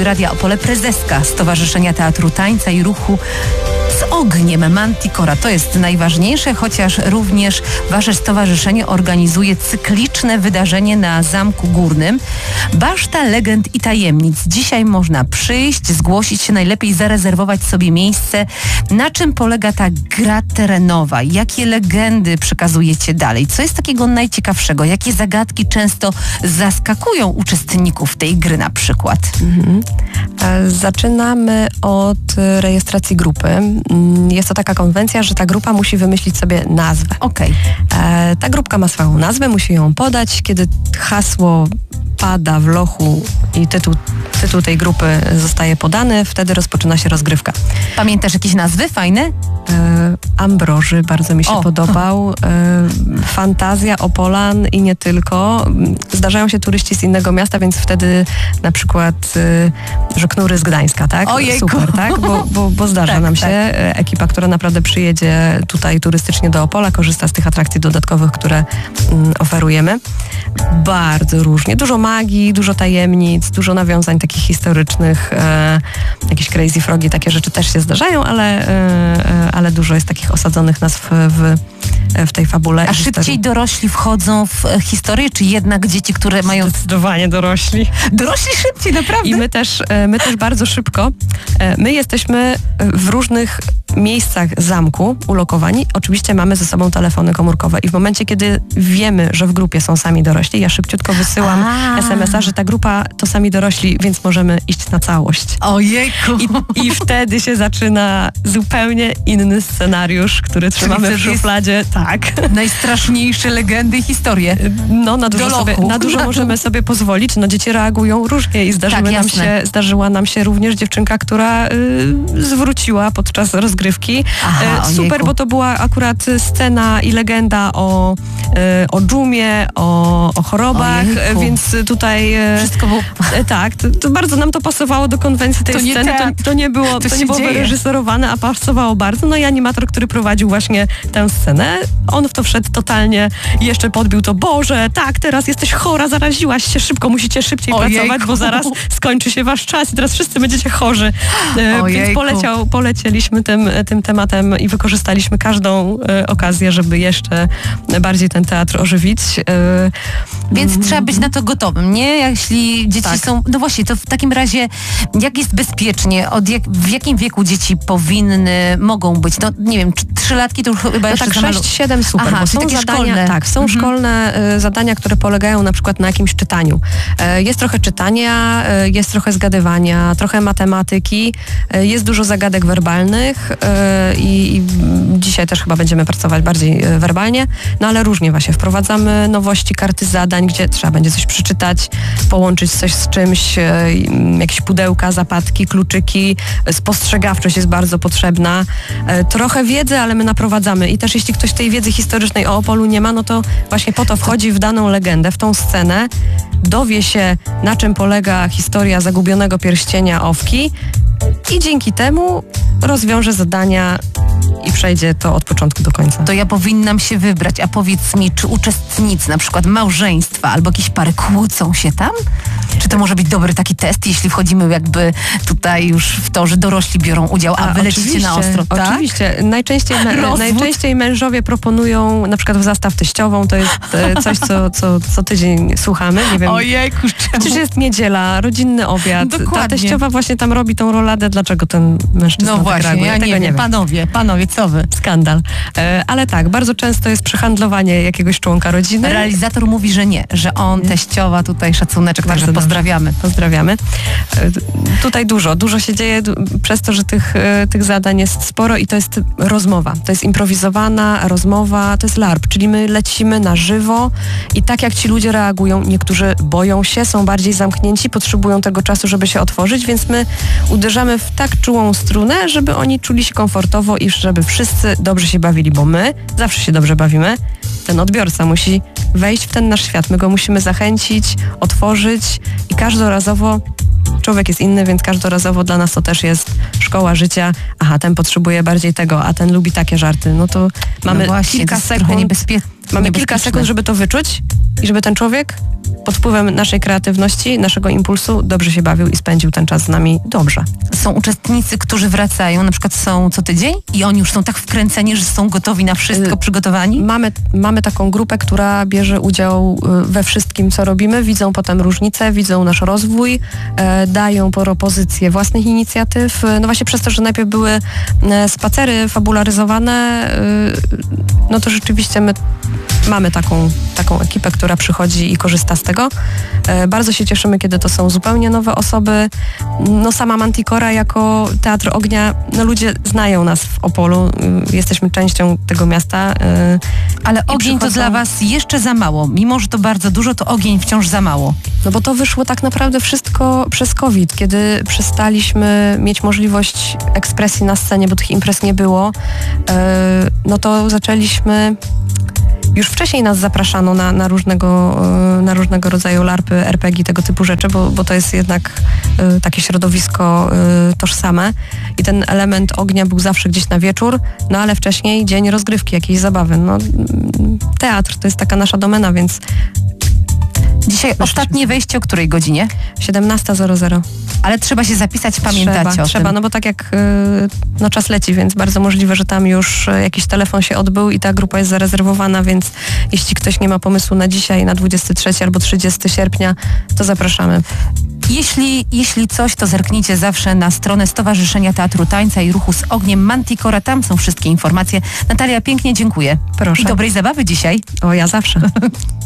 Radia Opole prezeska Stowarzyszenia Teatru Tańca i Ruchu z Ogniem, Manticora. To jest najważniejsze, chociaż również wasze stowarzyszenie organizuje cykliczne wydarzenie na Zamku Górnym. Baszta Legend i Tajemnic. Dzisiaj można przyjść, zgłosić się, najlepiej zarezerwować sobie miejsce. Na czym polega ta gra terenowa? Jakie legendy przekazujecie dalej? Co jest takiego najciekawszego? Jakie zagadki często zaskakują uczestników tej gry na przykład? Zaczynamy od rejestracji grupy. Jest to taka konwencja, że ta grupa musi wymyślić sobie nazwę. Okej. Ta grupka ma swoją nazwę, musi ją podać. Kiedy hasło pada w lochu i tytuł tej grupy zostaje podany, wtedy rozpoczyna się rozgrywka. Pamiętasz jakieś nazwy fajne? Ambroży bardzo mi się podobał. Fantazja, Opolan i nie tylko. Zdarzają się turyści z innego miasta, więc wtedy na przykład że Knury z Gdańska, tak? Ojejku. Super, tak? Bo zdarza nam się. Ekipa, która naprawdę przyjedzie tutaj turystycznie do Opola, korzysta z tych atrakcji dodatkowych, które oferujemy. Bardzo różnie. Dużo magii, dużo tajemnic, dużo nawiązań takich historycznych, jakieś crazy frogi, takie rzeczy też się zdarzają, ale dużo jest takich osadzonych nazw w tej fabule. A szybciej dorośli wchodzą w historię, czy jednak dzieci, które mają... Zdecydowanie dorośli. Dorośli szybciej, naprawdę? I my też bardzo szybko. My jesteśmy w różnych miejscach zamku ulokowani. Oczywiście mamy ze sobą telefony komórkowe i w momencie, kiedy wiemy, że w grupie są sami dorośli, ja szybciutko wysyłam SMS-a, że ta grupa to sami dorośli, więc możemy iść na całość. Ojejku! I wtedy się zaczyna zupełnie inny scenariusz, który trzymamy w szufladzie. Tak. Najstraszniejsze legendy i historie. No, na dużo możemy sobie pozwolić. No, dzieci reagują różnie i zdarzyła nam się również dziewczynka, która zwróciła podczas rozgrywki. Super, bo to była akurat scena i legenda o dżumie, o chorobach, więc tutaj... Wszystko było... Tak, to bardzo nam to pasowało do konwencji tej sceny. To nie było wyreżyserowane, a pasowało bardzo. No i animator, który prowadził właśnie tę scenę, on w to wszedł totalnie, jeszcze podbił to, Boże, tak, teraz jesteś chora, zaraziłaś się, szybko, musicie szybciej pracować, bo zaraz skończy się wasz czas i teraz wszyscy będziecie chorzy. Więc polecieliśmy tym tematem i wykorzystaliśmy każdą okazję, żeby jeszcze bardziej ten teatr ożywić. Więc trzeba być na to gotowym, nie? Jeśli dzieci są... No właśnie, to w takim razie jak jest bezpiecznie? W jakim wieku dzieci mogą być? No nie wiem, 3-latki to już chyba jeszcze... Tak, 6-7 super. Aha, są takie zadania, szkolne. Tak, są szkolne zadania, które polegają na przykład na jakimś czytaniu. Jest trochę czytania, jest trochę zgadywania, trochę matematyki, jest dużo zagadek werbalnych i dzisiaj też chyba będziemy pracować bardziej werbalnie, no ale różnie właśnie. Wprowadzamy nowości, karty zadań, gdzie trzeba będzie coś przeczytać, połączyć coś z czymś, jakieś pudełka, zapadki, kluczyki, spostrzegawczość jest bardzo potrzebna. Trochę wiedzy, ale my naprowadzamy i też jeśli ktoś tej wiedzy historycznej o Opolu nie ma, no to właśnie po to wchodzi w daną legendę, w tą scenę, dowie się, na czym polega historia zagubionego pierścienia Owki i dzięki temu rozwiąże zadania i przejdzie to od początku do końca. To ja powinnam się wybrać, a powiedz mi, czy uczestnicy, na przykład małżeństwa albo jakieś pary kłócą się tam? Czy to może być dobry taki test, jeśli wchodzimy jakby tutaj już w to, że dorośli biorą udział, a wy lecicie na ostro, tak? Oczywiście. Najczęściej mężowie proponują na przykład w zastaw teściową, to jest coś, co tydzień słuchamy. Nie wiem. Ojejku, przecież jest niedziela, rodzinny obiad. Dokładnie. Ta teściowa właśnie tam robi tą roladę, dlaczego ten mężczyzna tak reaguje. Ja nie wiem. Panowie, co wy? Skandal. Ale tak, bardzo często jest przehandlowanie jakiegoś członka rodziny. Realizator mówi, że nie, że on, teściowa, tutaj szacuneczek, także pozdrawiamy. Pozdrawiamy. Tutaj dużo się dzieje przez to, że tych zadań jest sporo i to jest rozmowa. To jest improwizowana rozmowa, to jest LARP, czyli my lecimy na żywo i tak jak ci ludzie reagują, niektórzy boją się, są bardziej zamknięci, potrzebują tego czasu, żeby się otworzyć, więc my uderzamy w tak czułą strunę, żeby oni czuli się komfortowo i żeby wszyscy dobrze się bawili, bo my zawsze się dobrze bawimy. Ten odbiorca musi wejść w ten nasz świat. My go musimy zachęcić, otworzyć i każdorazowo człowiek jest inny, więc każdorazowo dla nas to też jest szkoła życia. Aha, ten potrzebuje bardziej tego, a ten lubi takie żarty. No to mamy kilka sekund, żeby to wyczuć i żeby ten człowiek pod wpływem naszej kreatywności, naszego impulsu dobrze się bawił i spędził ten czas z nami dobrze. Są uczestnicy, którzy wracają, na przykład są co tydzień i oni już są tak wkręceni, że są gotowi na wszystko, przygotowani? Mamy taką grupę, która bierze udział we wszystkim, co robimy. Widzą potem różnice, widzą nasz rozwój, dają propozycje własnych inicjatyw. No właśnie przez to, że najpierw były spacery fabularyzowane, no to rzeczywiście my mamy taką ekipę, która przychodzi i korzysta z tego. Bardzo się cieszymy, kiedy to są zupełnie nowe osoby. No sama Manticora jako Teatr Ognia, no ludzie znają nas w Opolu, jesteśmy częścią tego miasta. Ale ogień to dla was jeszcze za mało. Mimo, że to bardzo dużo, to ogień wciąż za mało. No bo to wyszło tak naprawdę wszystko przez COVID, kiedy przestaliśmy mieć możliwość ekspresji na scenie, bo tych imprez nie było, no to zaczęliśmy... Już wcześniej nas zapraszano na różnego rodzaju larpy, RPG, tego typu rzeczy, bo to jest jednak takie środowisko tożsame i ten element ognia był zawsze gdzieś na wieczór, no ale wcześniej dzień rozgrywki, jakiejś zabawy. No, teatr to jest taka nasza domena, więc... Dzisiaj ostatnie wejście o której godzinie? 17:00. Ale trzeba się zapisać, pamiętać o tym. No bo tak jak czas leci, więc bardzo możliwe, że tam już jakiś telefon się odbył i ta grupa jest zarezerwowana, więc jeśli ktoś nie ma pomysłu na dzisiaj, na 23 albo 30 sierpnia, to zapraszamy. Jeśli coś, to zerknijcie zawsze na stronę Stowarzyszenia Teatru Tańca i Ruchu z Ogniem Manticora. Tam są wszystkie informacje. Natalia, pięknie dziękuję. Proszę. I dobrej zabawy dzisiaj. O, ja zawsze.